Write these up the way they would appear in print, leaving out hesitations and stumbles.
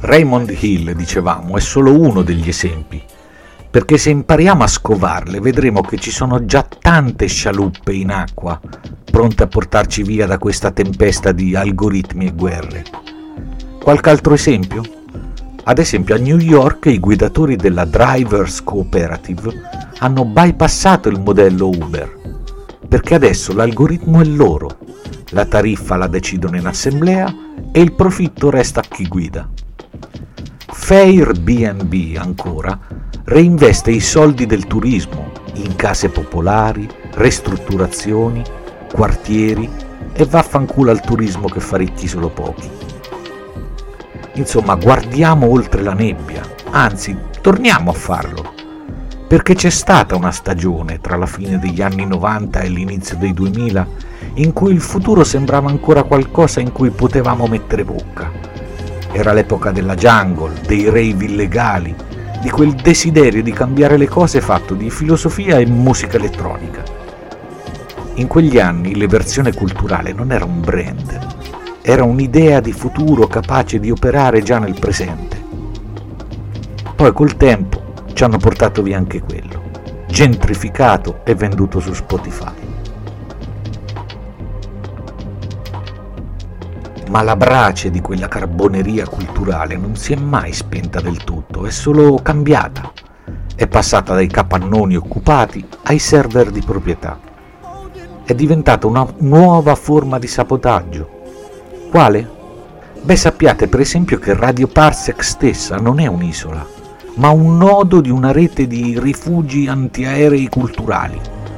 Raymond Hill, dicevamo, è solo uno degli esempi, perché se impariamo a scovarle vedremo che ci sono già tante scialuppe in acqua pronte a portarci via da questa tempesta di algoritmi e guerre. Qualche altro esempio? Ad esempio a New York i guidatori della Drivers Cooperative hanno bypassato il modello Uber, perché adesso l'algoritmo è loro, la tariffa la decidono in assemblea e il profitto resta a chi guida. Airbnb ancora reinveste i soldi del turismo in case popolari, ristrutturazioni, quartieri e vaffanculo al turismo che fa ricchi solo pochi. Insomma, guardiamo oltre la nebbia, anzi, torniamo a farlo, perché c'è stata una stagione tra la fine degli anni 90 e l'inizio dei 2000 in cui il futuro sembrava ancora qualcosa in cui potevamo mettere bocca. Era l'epoca della jungle, dei rave illegali, di quel desiderio di cambiare le cose fatto di filosofia e musica elettronica. In quegli anni l'eversione culturale non era un brand, era un'idea di futuro capace di operare già nel presente. Poi col tempo ci hanno portato via anche quello, gentrificato e venduto su Spotify. Ma la brace di quella carboneria culturale non si è mai spenta del tutto, è solo cambiata. È passata dai capannoni occupati ai server di proprietà. È diventata una nuova forma di sabotaggio. Quale? Beh, sappiate per esempio che Radio Parsec stessa non è un'isola, ma un nodo di una rete di rifugi antiaerei culturali.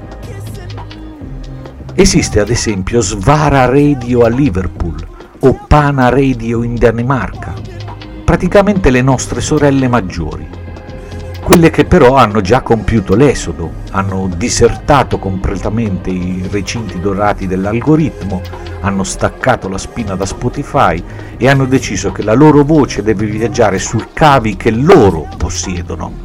Esiste ad esempio Svara Radio a Liverpool o Pana Radio in Danimarca, praticamente le nostre sorelle maggiori, quelle che però hanno già compiuto l'esodo, hanno disertato completamente i recinti dorati dell'algoritmo, hanno staccato la spina da Spotify e hanno deciso che la loro voce deve viaggiare sui cavi che loro possiedono.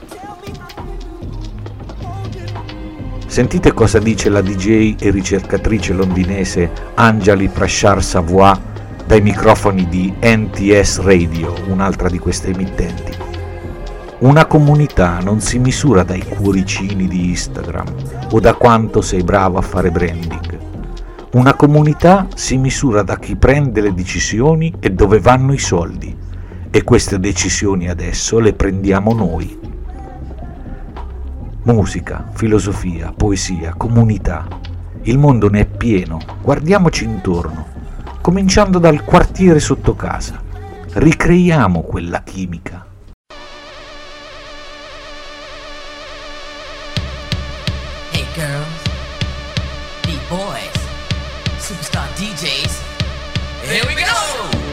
Sentite cosa dice la DJ e ricercatrice londinese Anjali Prashar Savoy dai microfoni di NTS Radio, un'altra di queste emittenti. Una comunità non si misura dai cuoricini di Instagram o da quanto sei bravo a fare branding. Una comunità si misura da chi prende le decisioni e dove vanno i soldi, e queste decisioni adesso le prendiamo noi. Musica, filosofia, poesia, comunità. Il mondo ne è pieno, guardiamoci intorno, cominciando dal quartiere sotto casa. Ricreiamo quella chimica. Hey girls, B-boys, superstar DJs, here we go!